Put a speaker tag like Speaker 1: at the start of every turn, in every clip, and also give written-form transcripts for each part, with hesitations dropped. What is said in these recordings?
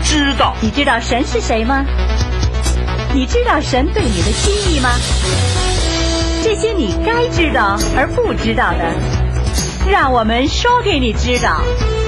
Speaker 1: 知道。
Speaker 2: 你知道神是谁吗？你知道神对你的心意吗？这些你该知道而不知道的，让我们说给你知道。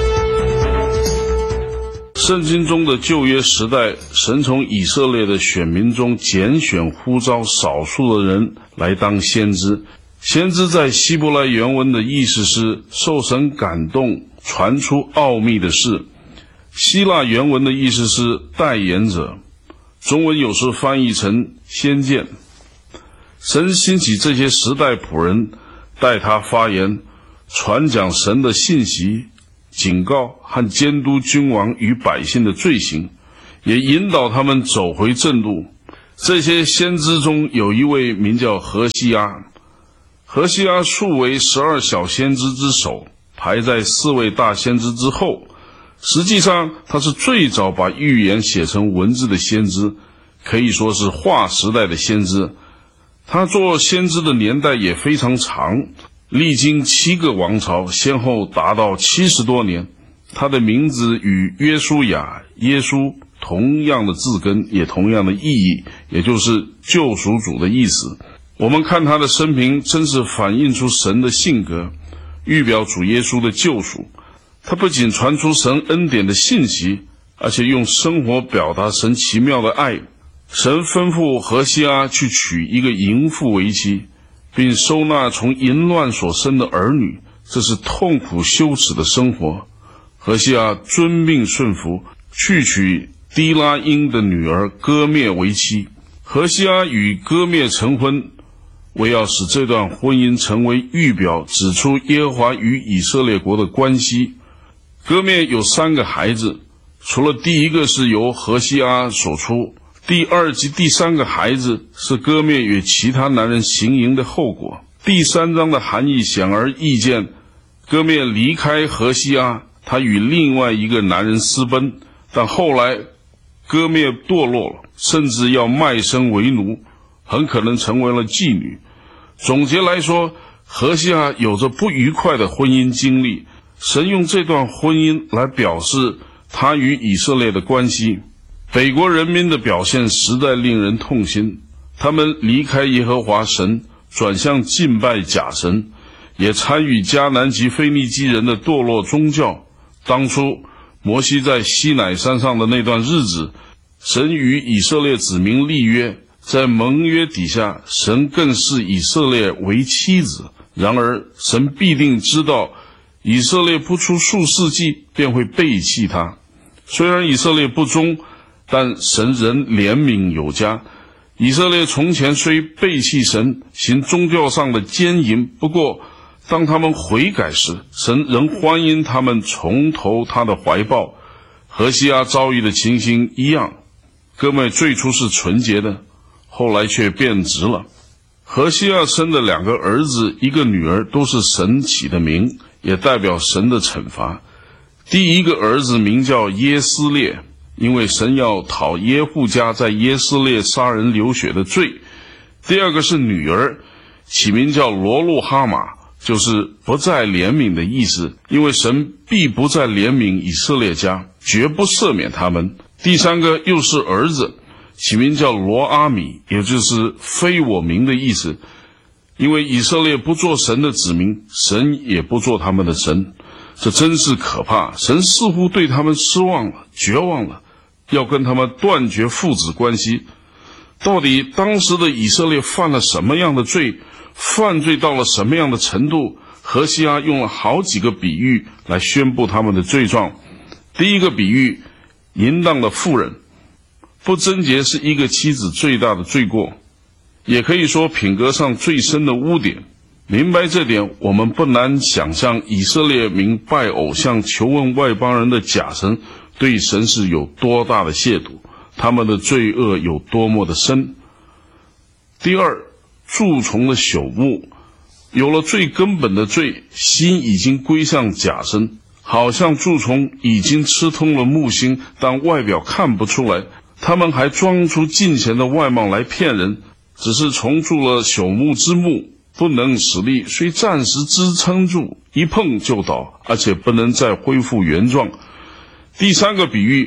Speaker 3: 圣经中的旧约时代，神从以色列的选民中拣选呼召少数的人来当先知。先知在希伯来原文的意思是受神感动传出奥秘的事，希腊原文的意思是代言者，中文有时翻译成先见。神兴起这些时代仆人，代他发言，传讲神的信息，警告和监督君王与百姓的罪行，也引导他们走回正路。这些先知中有一位名叫何西阿，何西阿素为12小先知之首，排在4位大先知之后。实际上他是最早把预言写成文字的先知，可以说是划时代的先知。他做先知的年代也非常长，历经7个王朝，先后达到70多年。他的名字与约书亚、耶稣同样的字根，也同样的意义，也就是救赎主的意思。我们看他的生平，真是反映出神的性格，预表主耶稣的救赎。他不仅传出神恩典的信息，而且用生活表达神奇妙的爱。神吩咐何西阿去娶一个淫妇为妻，并收纳从淫乱所生的儿女，这是痛苦羞耻的生活。何西阿遵命顺服，去娶低拉因的女儿歌灭为妻。何西阿与歌灭成婚，为要使这段婚姻成为预表，指出耶和华与以色列国的关系。歌灭有3个孩子，除了第一个是由何西阿所出，第2及第3个孩子是歌灭与其他男人行淫的后果。第3章的含义显而易见，歌灭离开何西阿，他与另外一个男人私奔，但后来歌灭堕落了，甚至要卖身为奴，很可能成为了妓女。总结来说，何西阿有着不愉快的婚姻经历，神用这段婚姻来表示他与以色列的关系。北国人民的表现实在令人痛心，他们离开耶和华神，转向敬拜假神，也参与迦南及非利基人的堕落宗教。当初摩西在西乃山上的那段日子，神与以色列子民立约，在盟约底下，神更视以色列为妻子。然而神必定知道以色列不出数世纪便会背弃他。虽然以色列不忠，但神仍怜悯有加。以色列从前虽背弃神，行宗教上的奸淫，不过当他们悔改时，神仍欢迎他们重投他的怀抱。何西阿遭遇的情形一样，歌灭最初是纯洁的，后来却变质了。何西阿生的2个儿子一个女儿都是神起的名，也代表神的惩罚。第一个儿子名叫耶斯列，因为神要讨耶户家在耶斯列杀人流血的罪。第二个是女儿，起名叫罗路哈玛，就是不再怜悯的意思，因为神必不再怜悯以色列家，绝不赦免他们。第3个又是儿子，起名叫罗阿米，也就是非我民的意思，因为以色列不做神的子民，神也不做他们的神。这真是可怕，神似乎对他们失望了，绝望了，要跟他们断绝父子关系。到底当时的以色列犯了什么样的罪，犯罪到了什么样的程度？何西阿用了好几个比喻来宣布他们的罪状。第一个比喻，淫荡的妇人，不贞洁是一个妻子最大的罪过，也可以说品格上最深的污点。明白这点，我们不难想象以色列民拜偶像求问外邦人的假神对神是有多大的亵渎，他们的罪恶有多么的深。第二，蛀虫的朽木，有了最根本的罪，心已经归向假神，好像蛀虫已经吃通了木心，但外表看不出来，他们还装出敬虔的外貌来骗人，只是虫蛀了朽木之木，不能使力，虽暂时支撑住，一碰就倒，而且不能再恢复原状。第3个比喻，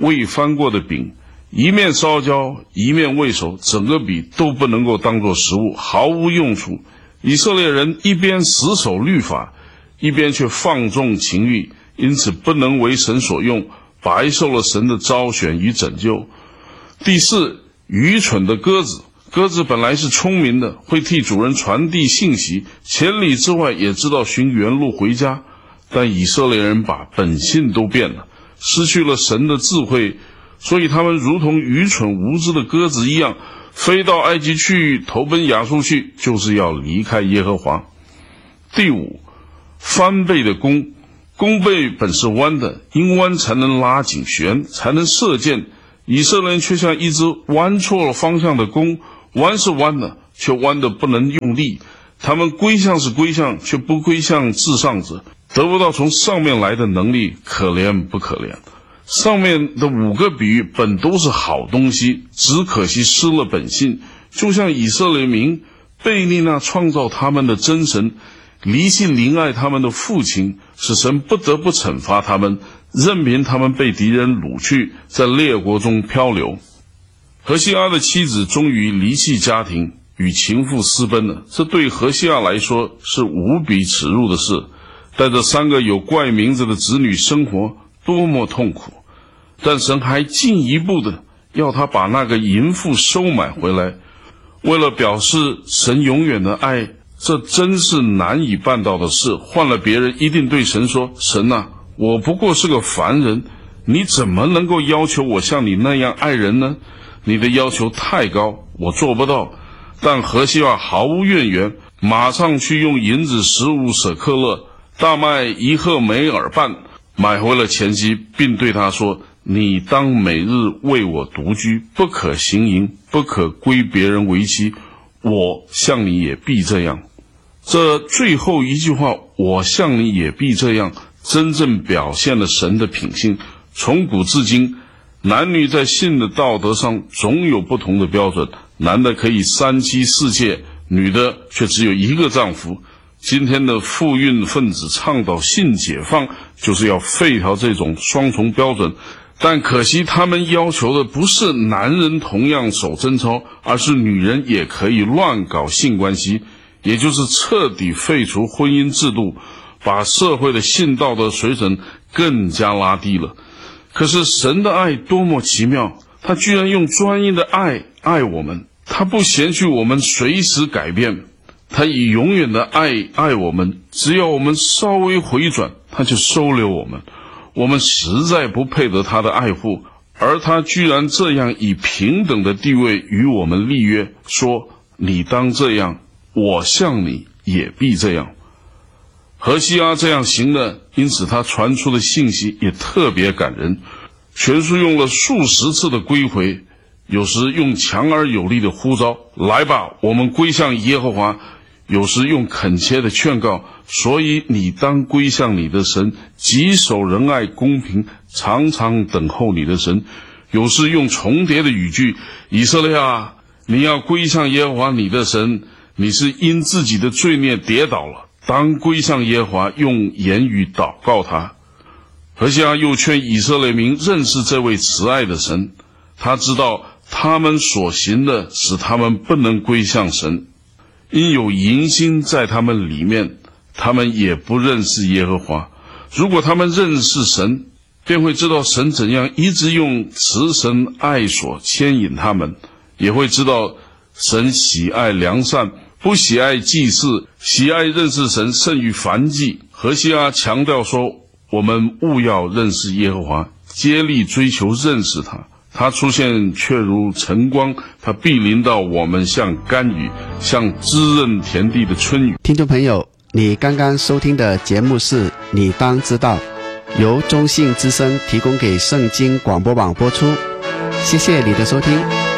Speaker 3: 未翻过的饼，一面烧焦，一面未熟，整个饼都不能够当作食物，毫无用处。以色列人一边死守律法，一边却放纵情欲，因此不能为神所用，白受了神的招选与拯救。第四，愚蠢的鸽子。鸽子本来是聪明的，会替主人传递信息，千里之外也知道寻原路回家。但以色列人把本性都变了，失去了神的智慧，所以他们如同愚蠢无知的鸽子一样，飞到埃及去，投奔亚述去，就是要离开耶和华。第五，翻背的弓。弓背本是弯的，因弯才能拉紧弦，才能射箭。以色列人却像一只弯错了方向的弓，弯是弯的，却弯得不能用力。他们归向是归向，却不归向至上者，得不到从上面来的能力，可怜不可怜。上面的5个比喻本都是好东西，只可惜失了本性，就像以色列民背逆那创造他们的真神，离弃怜爱他们的父亲，使神不得不惩罚他们，任凭他们被敌人掳去，在列国中漂流。何西阿的妻子终于离弃家庭，与情妇私奔了，这对何西阿来说是无比耻辱的事。带着3个有怪名字的子女生活，多么痛苦。但神还进一步的要他把那个淫妇收买回来，为了表示神永远的爱，这真是难以办到的事。换了别人一定对神说，神啊，我不过是个凡人，你怎么能够要求我像你那样爱人呢？你的要求太高，我做不到。但何西阿毫无怨言，马上去用银子15舍克勒，大麦1赫梅尔半，买回了前妻，并对他说，你当每日为我独居，不可行淫，不可归别人为妻，我向你也必这样。这最后一句话，我向你也必这样，真正表现了神的品性。从古至今，男女在性的道德上总有不同的标准，男的可以3妻4妾，女的却只有1个丈夫。今天的妇运分子倡导性解放，就是要废掉这种双重标准。但可惜他们要求的不是男人同样守贞操，而是女人也可以乱搞性关系，也就是彻底废除婚姻制度，把社会的性道德水准更加拉低了。可是神的爱多么奇妙，他居然用专一的爱爱我们，他不嫌弃我们随时改变，他以永远的爱爱我们，只要我们稍微回转，他就收留我们。我们实在不配得他的爱护，而他居然这样以平等的地位与我们立约，说你当这样，我向你也必这样。何西阿这样行了，因此他传出的信息也特别感人。全书用了数十次的归回，有时用强而有力的呼召，来吧，我们归向耶和华，有时用恳切的劝告，所以你当归向你的神，谨守仁爱公平，常常等候你的神。有时用重叠的语句，以色列啊，你要归向耶和华你的神，你是因自己的罪孽跌倒了，当归向耶和华，用言语祷告他。何西阿又劝以色列民认识这位慈爱的神，他知道他们所行的使他们不能归向神，因有淫心在他们里面，他们也不认识耶和华。如果他们认识神，便会知道神怎样一直用慈神爱所牵引他们，也会知道神喜爱良善，不喜爱祭祀，喜爱认识神胜于燔祭。何西阿强调说，我们务要认识耶和华，竭力追求认识他。他出现却如晨光，他必临到我们，像甘雨，像滋润田地的春雨。
Speaker 1: 听众朋友，你刚刚收听的节目是你当知道，由中信之声提供给圣经广播网播出。谢谢你的收听。